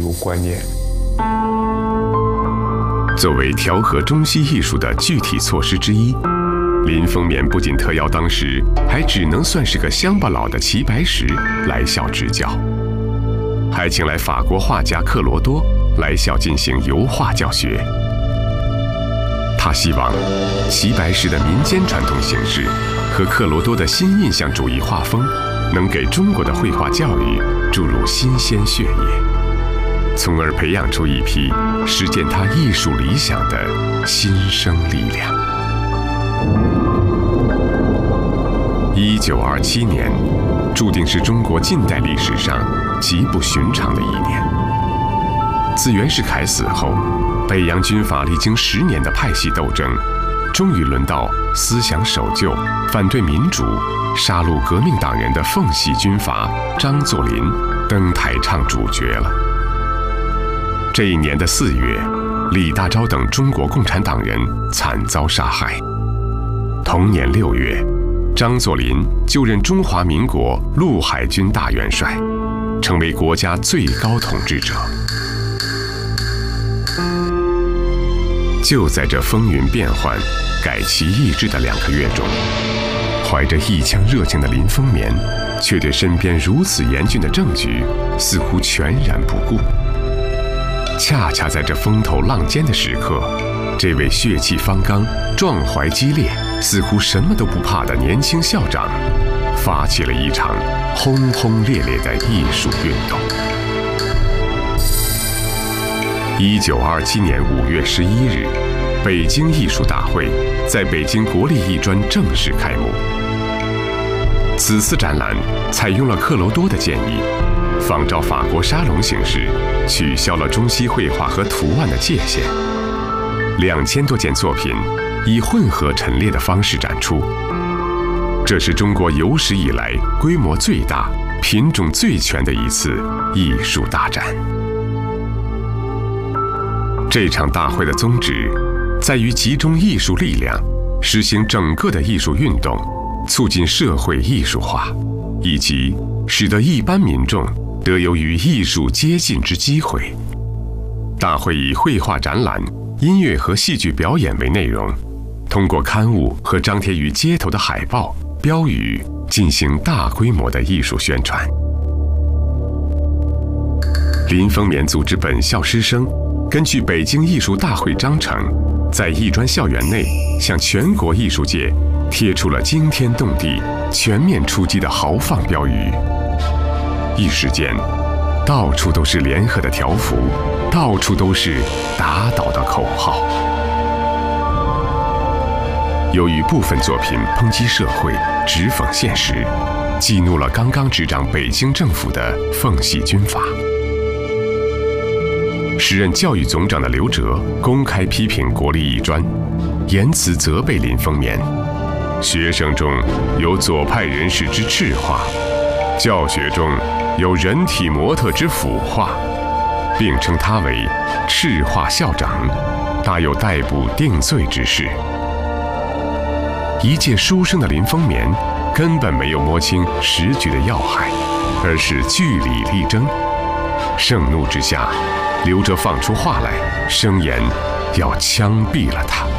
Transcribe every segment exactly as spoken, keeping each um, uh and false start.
术观念。 作为调和中西艺术的具体措施之一，林风眠不仅特邀当时还只能算是个乡巴佬的齐白石来校指教，还请来法国画家克罗多来校进行油画教学。他希望齐白石的民间传统形式和克罗多的新印象主义画风能给中国的绘画教育注入新鲜血液，从而培养出一批实践他艺术理想的新生力量。一九二七年，注定是中国近代历史上极不寻常的一年。自袁世凯死后，北洋军阀历经十年的派系斗争，终于轮到思想守旧、反对民主、杀戮革命党人的奉系军阀张作霖登台唱主角了。这一年的四月，李大钊等中国共产党人惨遭杀害。同年六月，张作霖就任中华民国陆海军大元帅，成为国家最高统治者。就在这风云变幻、改旗易帜的两个月中，怀着一腔热情的林风眠，却对身边如此严峻的政局似乎全然不顾。恰恰在这风头浪尖的时刻，这位血气方刚、壮怀激烈、似乎什么都不怕的年轻校长，发起了一场轰轰烈烈的艺术运动。一九二七年五月十一日，北京艺术大会在北京国立艺专正式开幕。此次展览采用了克罗多的建议，仿照法国沙龙形式，取消了中西绘画和图案的界限。两千多件作品以混合陈列的方式展出，这是中国有史以来规模最大、品种最全的一次艺术大展。这场大会的宗旨在于集中艺术力量，实行整个的艺术运动，促进社会艺术化，以及使得一般民众得有与艺术接近之机会。大会以绘画展览、音乐和戏剧表演为内容，通过刊物和张贴于街头的海报、标语进行大规模的艺术宣传。林风眠组织本校师生根据北京艺术大会章程，在艺专校园内向全国艺术界贴出了惊天动地、全面出击的豪放标语。一时间，到处都是联合的条幅，到处都是打倒的口号。由于部分作品抨击社会、直讽现实，激怒了刚刚执掌北京政府的奉系军阀。时任教育总长的刘哲公开批评国立艺专，言辞责备林风眠，学生中有左派人士之赤化，教学中有人体模特之腐化，并称他为赤化校长，大有逮捕定罪之势。一介书生的林风眠根本没有摸清时局的要害，而是据理力争。盛怒之下，刘哲放出话来，声言要枪毙了他。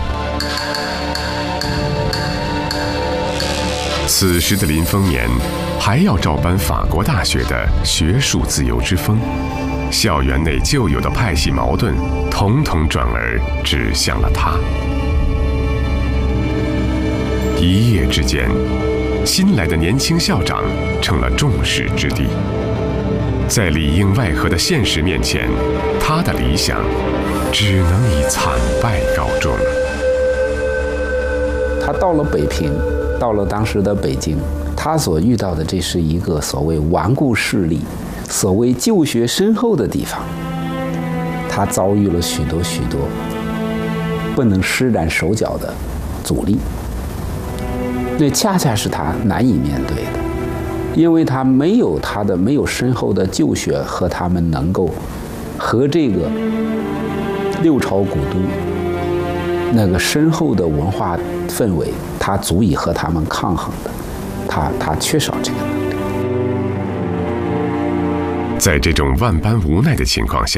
此时的林风眠还要照搬法国大学的学术自由之风，校园内旧有的派系矛盾统统转而指向了他。一夜之间，新来的年轻校长成了众矢之的。在里应外合的现实面前，他的理想只能以惨败告终。 他到了北平，到了当时的北京，他所遇到的这是一个所谓顽固势力、所谓旧学深厚的地方。他遭遇了许多许多不能施展手脚的阻力，那恰恰是他难以面对的。因为他没有他的没有深厚的旧学和他们能够和这个六朝古都那个深厚的文化氛围，他足以和他们抗衡的，他他缺少这个能力。 在这种万般无奈的情况下，